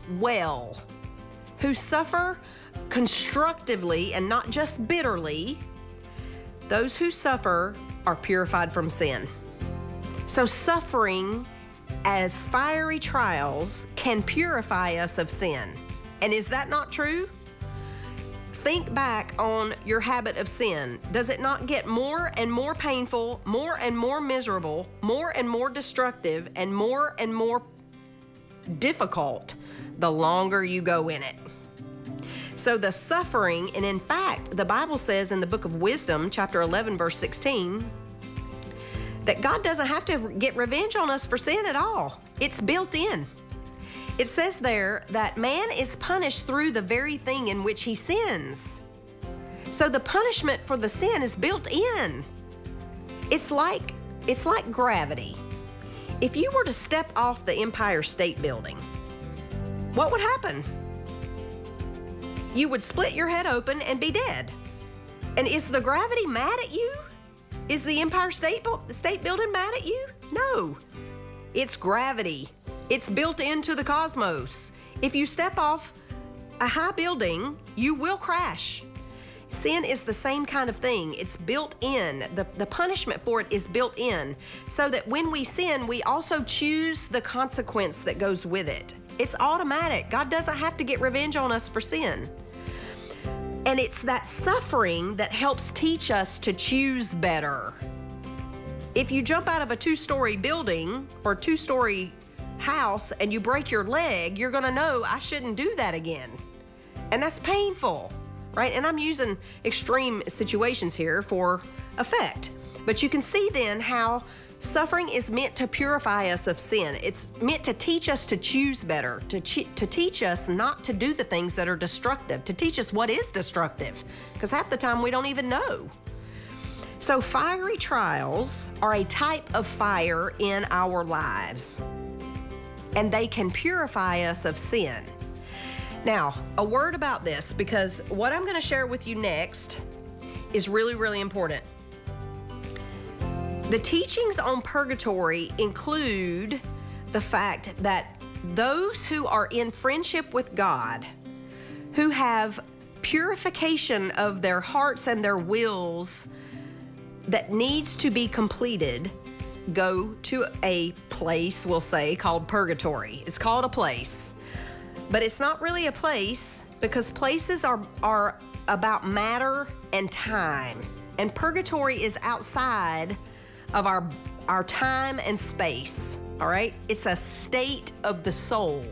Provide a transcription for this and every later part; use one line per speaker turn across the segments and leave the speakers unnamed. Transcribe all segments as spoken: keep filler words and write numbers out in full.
well, who suffer constructively and not just bitterly. Those who suffer are purified from sin. So suffering as fiery trials can purify us of sin. And is that not true? Think back on your habit of sin. Does it not get more and more painful, more and more miserable, more and more destructive, and more and more difficult the longer you go in it? So the suffering, and in fact, the Bible says in the book of Wisdom, chapter eleven, verse sixteen, that God doesn't have to get revenge on us for sin at all. It's built in. It says there that man is punished through the very thing in which he sins. So the punishment for the sin is built in. It's like, it's like gravity. If you were to step off the Empire State Building, what would happen? You would split your head open and be dead. And is the gravity mad at you? Is the Empire State, State Building mad at you? No. It's gravity. It's built into the cosmos. If you step off a high building, you will crash. Sin is the same kind of thing. It's built in. The, the punishment for it is built in, so that when we sin, we also choose the consequence that goes with it. It's automatic. God doesn't have to get revenge on us for sin. And it's that suffering that helps teach us to choose better. If you jump out of a two-story building or two-story house and you break your leg, you're gonna know, I shouldn't do that again. And that's painful, right? And I'm using extreme situations here for effect. But you can see then how suffering is meant to purify us of sin. It's meant to teach us to choose better, to, ch- to teach us not to do the things that are destructive, to teach us what is destructive, because half the time we don't even know. So fiery trials are a type of fire in our lives, and they can purify us of sin. Now, a word about this, because what I'm going to share with you next is really, really important. The teachings on purgatory include the fact that those who are in friendship with God, who have purification of their hearts and their wills that needs to be completed, go to a place, we'll say, called purgatory. It's called a place, but it's not really a place, because places are, are about matter and time, and purgatory is outside of our, our time and space, all right? It's a state of the soul,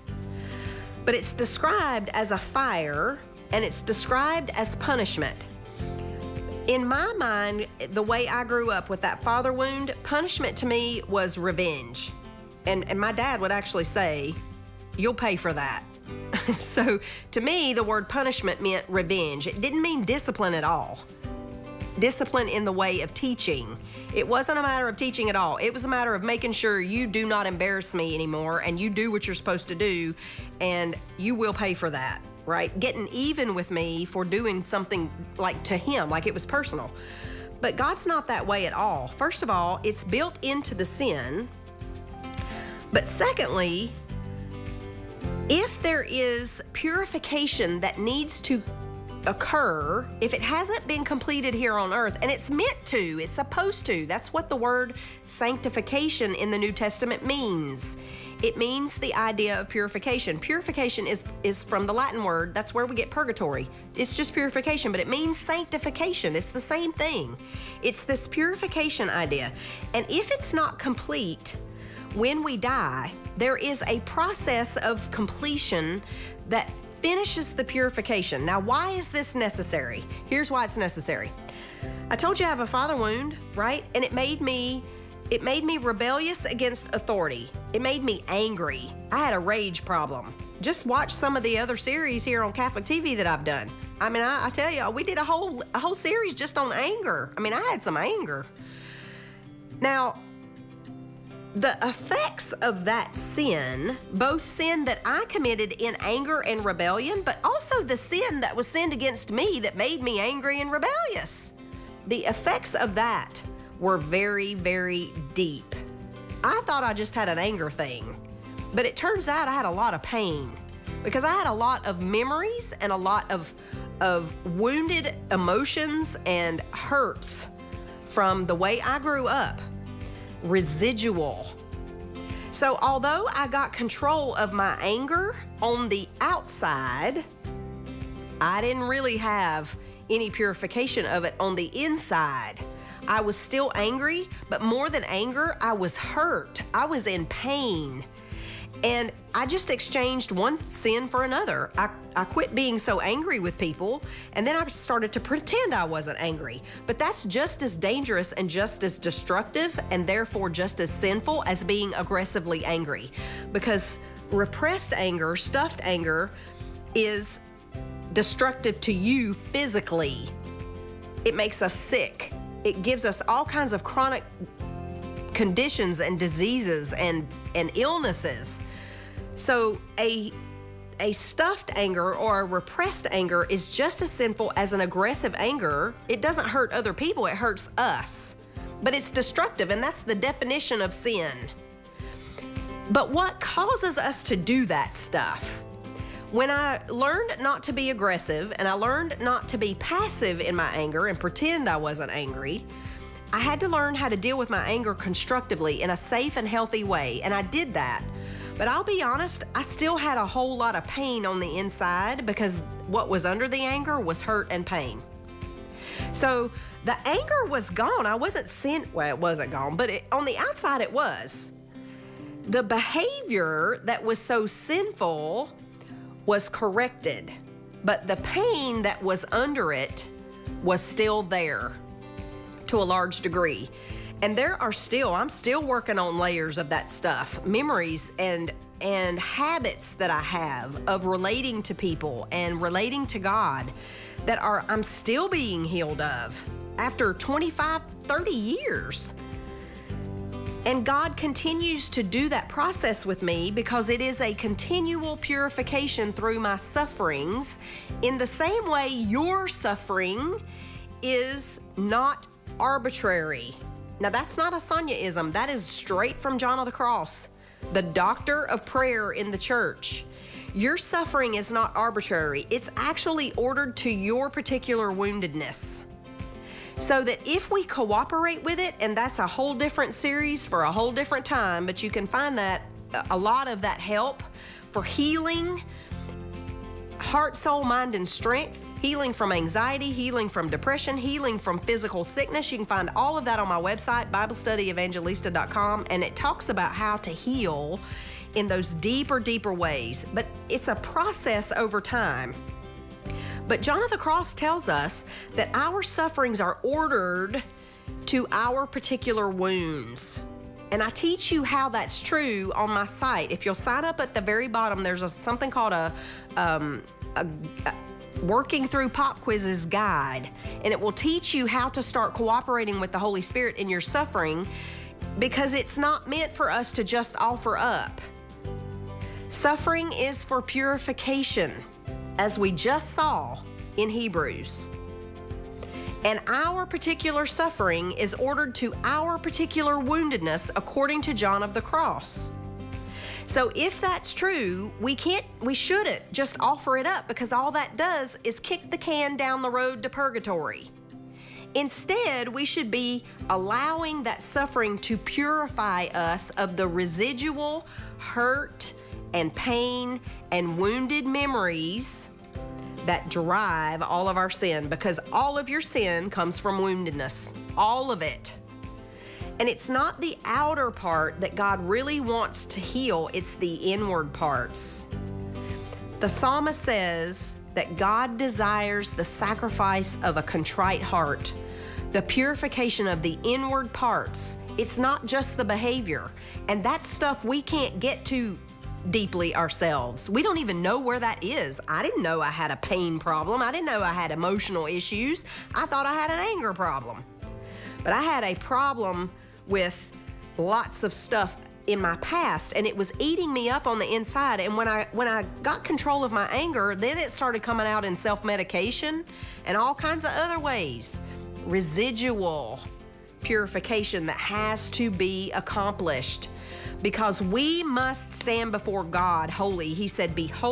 but it's described as a fire, and it's described as punishment. In my mind, the way I grew up with that father wound, punishment to me was revenge. And, and my dad would actually say, you'll pay for that. So to me, the word punishment meant revenge. It didn't mean discipline at all. Discipline in the way of teaching. It wasn't a matter of teaching at all. It was a matter of making sure you do not embarrass me anymore, and you do what you're supposed to do, and you will pay for that. Right? Getting even with me for doing something like to him, like it was personal. But God's not that way at all. First of all, it's built into the sin. But secondly, if there is purification that needs to occur, if it hasn't been completed here on earth, and it's meant to, it's supposed to, that's what the word sanctification in the New Testament means. It means the idea of purification. Purification is, is from the Latin word, that's where we get purgatory. It's just purification, but it means sanctification. It's the same thing. It's this purification idea. And if it's not complete when we die, there is a process of completion that finishes the purification. Now, why is this necessary? Here's why it's necessary. I told you I have a father wound, right? And it made me It made me rebellious against authority. It made me angry. I had a rage problem. Just watch some of the other series here on Catholic T V that I've done. I mean, I, I tell you, we did a whole a whole series just on anger. I mean, I had some anger. Now, the effects of that sin, both sin that I committed in anger and rebellion, but also the sin that was sinned against me that made me angry and rebellious. The effects of that were very, very deep. I thought I just had an anger thing. But it turns out I had a lot of pain because I had a lot of memories and a lot of, of wounded emotions and hurts from the way I grew up. Residual. So although I got control of my anger on the outside, I didn't really have any purification of it on the inside. I was still angry, but more than anger, I was hurt. I was in pain. And I just exchanged one sin for another. I, I quit being so angry with people, and then I started to pretend I wasn't angry. But that's just as dangerous and just as destructive, and therefore just as sinful as being aggressively angry. Because repressed anger, stuffed anger, is destructive to you physically. It makes us sick. It gives us all kinds of chronic conditions and diseases and, and illnesses. So a, a stuffed anger or a repressed anger is just as sinful as an aggressive anger. It doesn't hurt other people, it hurts us. But it's destructive, and that's the definition of sin. But what causes us to do that stuff? When I learned not to be aggressive and I learned not to be passive in my anger and pretend I wasn't angry, I had to learn how to deal with my anger constructively in a safe and healthy way, and I did that. But I'll be honest, I still had a whole lot of pain on the inside because what was under the anger was hurt and pain. So the anger was gone. I wasn't sin, well, it wasn't gone, but it, on the outside it was. The behavior that was so sinful was corrected, but the pain that was under it was still there to a large degree. And there are still, I'm still working on layers of that stuff, memories and and habits that I have of relating to people and relating to God that are I'm still being healed of after twenty-five, thirty years. And God continues to do that process with me because it is a continual purification through my sufferings, in the same way your suffering is not arbitrary. Now, that's not a Sonyaism. That is straight from John of the Cross, the doctor of prayer in the church. Your suffering is not arbitrary. It's actually ordered to your particular woundedness. So that if we cooperate with it, and that's a whole different series for a whole different time, but you can find that a lot of that help for healing, heart, soul, mind, and strength, healing from anxiety, healing from depression, healing from physical sickness. You can find all of that on my website, Bible Study Evangelista dot com, and it talks about how to heal in those deeper, deeper ways. But it's a process over time. But John of the Cross tells us that our sufferings are ordered to our particular wounds. And I teach you how that's true on my site. If you'll sign up at the very bottom, there's a, something called a, um, a, a Working Through Pop Quizzes guide. And it will teach you how to start cooperating with the Holy Spirit in your suffering, because it's not meant for us to just offer up. Suffering is for purification, as we just saw in Hebrews. And our particular suffering is ordered to our particular woundedness according to John of the Cross. So if that's true, we can't, we shouldn't just offer it up, because all that does is kick the can down the road to purgatory. Instead, we should be allowing that suffering to purify us of the residual hurt and pain and wounded memories that drive all of our sin, because all of your sin comes from woundedness, all of it. And it's not the outer part that God really wants to heal, it's the inward parts. The psalmist says that God desires the sacrifice of a contrite heart, the purification of the inward parts. It's not just the behavior, and that's stuff we can't get to deeply ourselves. We don't even know where that is. I didn't know I had a pain problem. I didn't know I had emotional issues. I thought I had an anger problem. But I had a problem with lots of stuff in my past, and it was eating me up on the inside. And when I when I got control of my anger, then it started coming out in self-medication and all kinds of other ways. Residual purification that has to be accomplished. because we must stand before God holy. He said, "Behold."